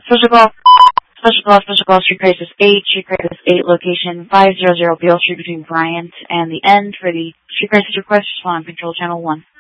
Special call, Street Crisis 8, location 500 Beale Street between Bryant and the End for the Street Crisis request, respond control channel 1.